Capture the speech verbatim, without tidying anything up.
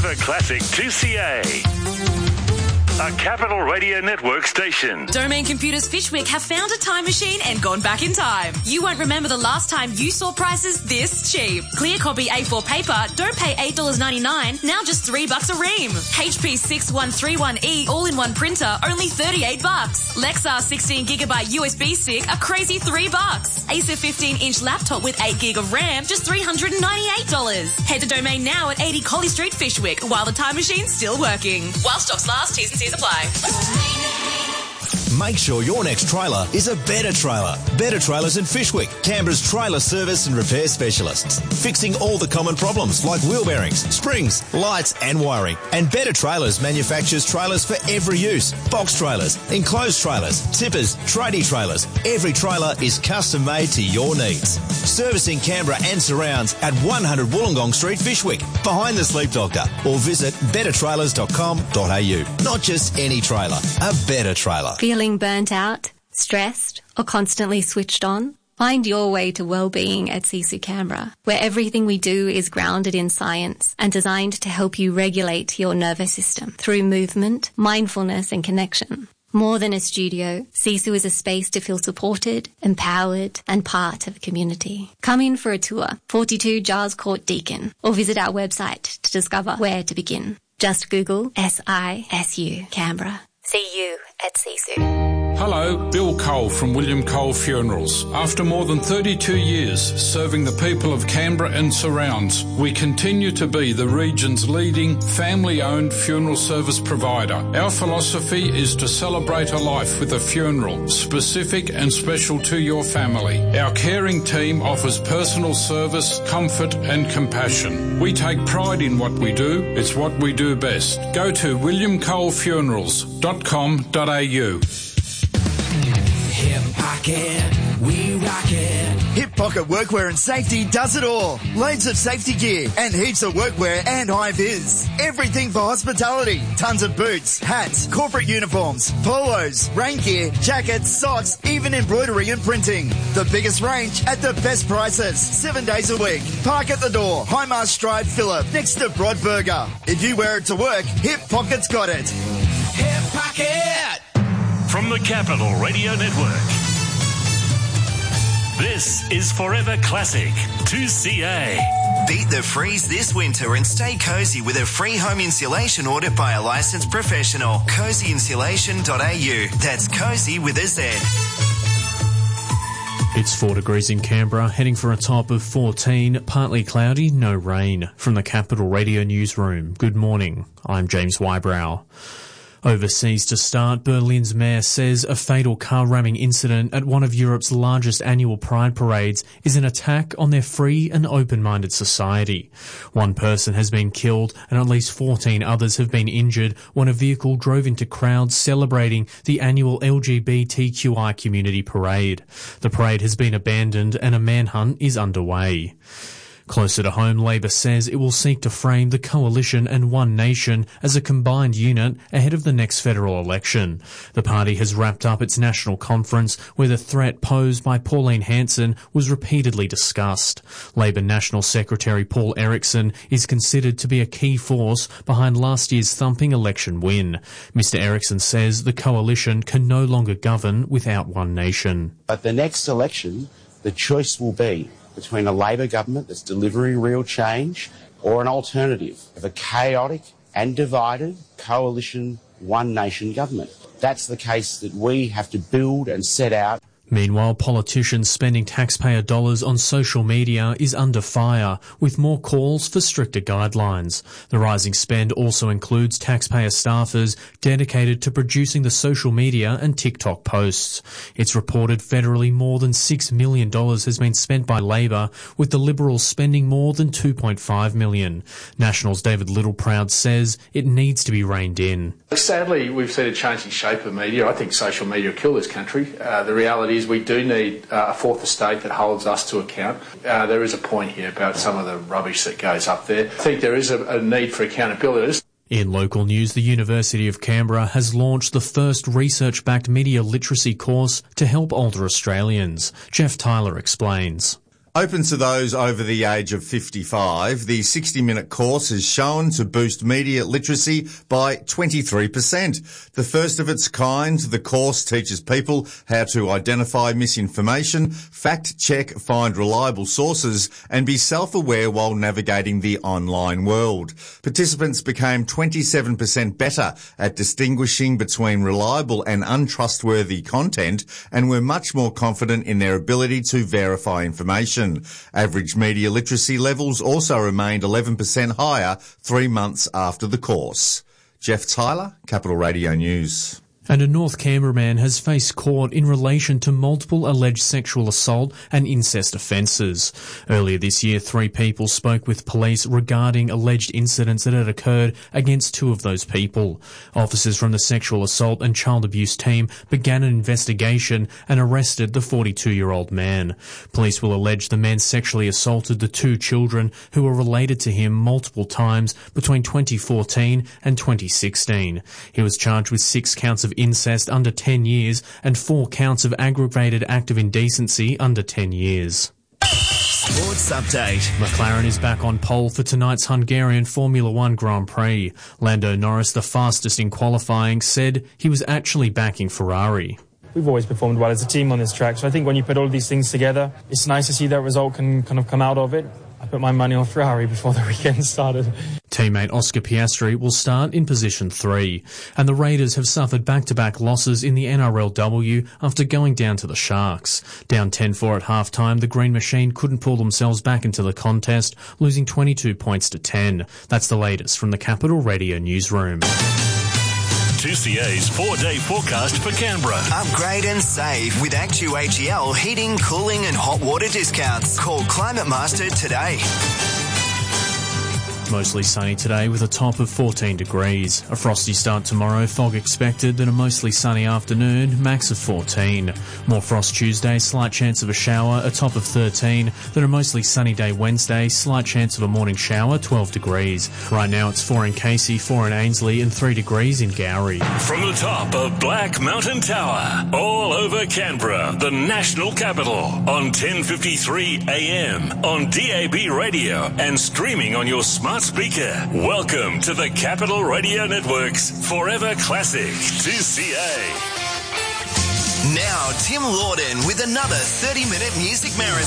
Forever Classic two C A. A Capital Radio Network station. Domain Computers Fishwick have found a time machine and gone back in time. You won't remember the last time you saw prices this cheap. Clear copy A four paper, don't pay eight dollars ninety-nine, now just three bucks a ream. H P six one three one E all-in-one printer, only thirty-eight bucks. Lexar sixteen gigabyte U S B stick, a crazy three bucks. Acer fifteen inch laptop with eight gig of RAM, just three hundred ninety-eight dollars. Head to Domain now at eighty Collie Street, Fishwick, while the time machine's still working. While stocks last, T's and C's apply. Make sure your next trailer is a Better Trailer. Better Trailers in Fishwick, Canberra's trailer service and repair specialists. Fixing all the common problems like wheel bearings, springs, lights and wiring. And Better Trailers manufactures trailers for every use. Box trailers, enclosed trailers, tippers, tradie trailers. Every trailer is custom made to your needs. Servicing Canberra and surrounds at one hundred Wollongong Street, Fishwick, behind the Sleep Doctor. Or visit better trailers dot com dot a u. Not just any trailer, a better trailer. Feeling burnt out, stressed, or constantly switched on? Find your way to well-being at Sisu Canberra, where everything we do is grounded in science and designed to help you regulate your nervous system through movement, mindfulness, and connection. More than a studio, Sisu is a space to feel supported, empowered, and part of a community. Come in for a tour, forty-two Giles Court, Deakin, or visit our website to discover where to begin. Just Google S I S U Canberra. See you at Sisu. Hello, Bill Cole from William Cole Funerals. After more than thirty-two years serving the people of Canberra and surrounds, we continue to be the region's leading family-owned funeral service provider. Our philosophy is to celebrate a life with a funeral, specific and special to your family. Our caring team offers personal service, comfort and compassion. We take pride in what we do. It's what we do best. Go to william cole funerals dot com dot a u. Hip Pocket, we rock it. Hip Pocket Workwear and Safety does it all. Loads of safety gear and heaps of workwear and high-vis. Everything for hospitality. Tons of boots, hats, corporate uniforms, polos, rain gear, jackets, socks, even embroidery and printing. The biggest range at the best prices. Seven days a week. Park at the door. Highmarsh Drive, Phillip, next to Broadburger. If you wear it to work, Hip Pocket's got it. Hip Pocket! From the Capital Radio Network, this is Forever Classic two C A. Beat the freeze this winter and stay cosy with a free home insulation audit by a licensed professional. cozy insulation dot a u. That's cozy with a Z. It's four degrees in Canberra, heading for a top of fourteen, partly cloudy, no rain. From the Capital Radio Newsroom, good morning. I'm James Wybrow. Overseas to start, Berlin's mayor says a fatal car ramming incident at one of Europe's largest annual pride parades is an attack on their free and open-minded society. One person has been killed and at least fourteen others have been injured when a vehicle drove into crowds celebrating the annual L G B T Q I community parade. The parade has been abandoned and a manhunt is underway. Closer to home, Labor says it will seek to frame the Coalition and One Nation as a combined unit ahead of the next federal election. The party has wrapped up its national conference where the threat posed by Pauline Hanson was repeatedly discussed. Labor National Secretary Paul Erickson is considered to be a key force behind last year's thumping election win. Mister Erickson says the Coalition can no longer govern without One Nation. At the next election, the choice will be between a Labor government that's delivering real change or an alternative of a chaotic and divided Coalition One Nation government. That's the case that we have to build and set out. Meanwhile, politicians spending taxpayer dollars on social media is under fire, with more calls for stricter guidelines. The rising spend also includes taxpayer staffers dedicated to producing the social media and TikTok posts. It's reported federally more than six million dollars has been spent by Labor, with the Liberals spending more than two point five million dollars. Nationals' David Littleproud says it needs to be reined in. Sadly, we've seen a changing shape of media. I think social media will kill this country. Uh, the reality is we do need uh, a fourth estate that holds us to account. Uh, there is a point here about some of the rubbish that goes up there. I think there is a, a need for accountability. In local news, the University of Canberra has launched the first research-backed media literacy course to help older Australians. Jeff Tyler explains. Open to those over the age of fifty-five, the sixty-minute course is shown to boost media literacy by twenty-three percent. The first of its kind, the course teaches people how to identify misinformation, fact-check, find reliable sources, and be self-aware while navigating the online world. Participants became twenty-seven percent better at distinguishing between reliable and untrustworthy content and were much more confident in their ability to verify information. Average media literacy levels also remained eleven percent higher three months after the course. Jeff Tyler, Capital Radio News. And a North Canberra man has faced court in relation to multiple alleged sexual assault and incest offences. Earlier this year, three people spoke with police regarding alleged incidents that had occurred against two of those people. Officers from the sexual assault and child abuse team began an investigation and arrested the forty-two-year-old man. Police will allege the man sexually assaulted the two children who were related to him multiple times between twenty fourteen and twenty sixteen. He was charged with six counts of incest under ten years and four counts of aggravated act of indecency under ten years. Sports update. McLaren is back on pole for tonight's Hungarian Formula One Grand Prix. Lando Norris, the fastest in qualifying, said he was actually backing Ferrari. We've always performed well as a team on this track, so I think when you put all of these things together, it's nice to see that result can kind of come out of it. I put my money on Ferrari before the weekend started. Teammate Oscar Piastri will start in position three, and the Raiders have suffered back-to-back losses in the N R L W after going down to the Sharks. Down ten four at halftime, the Green Machine couldn't pull themselves back into the contest, losing twenty-two points to ten. That's the latest from the Capital Radio newsroom. two C A's four-day forecast for Canberra. Upgrade and save with Actu H E L heating, cooling and hot water discounts. Call Climate Master today. Mostly sunny today with a top of fourteen degrees. A frosty start tomorrow, fog expected, then a mostly sunny afternoon, max of fourteen. More frost Tuesday, slight chance of a shower, a top of thirteen. Then a mostly sunny day Wednesday, slight chance of a morning shower, twelve degrees. Right now it's four in Casey, four in Ainslie and three degrees in Gowrie. From the top of Black Mountain Tower, all over Canberra, the national capital, on ten fifty-three A M, on D A B radio and streaming on your smart speaker. Welcome to the Capital Radio Network's Forever Classic two C A. Now, Tim Lawden with another thirty-minute music marathon.